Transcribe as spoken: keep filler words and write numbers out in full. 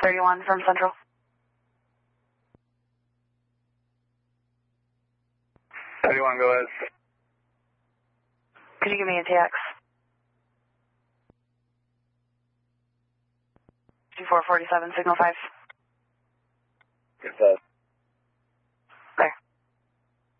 thirty-one from Central. thirty-one, go ahead. Could you give me a T X? two four four seven, signal five. Yes, sir.